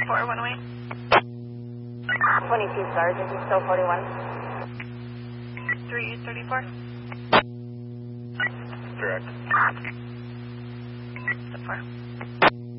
4, 108. 22 stars, is it still 41? 334. Direct. So 4.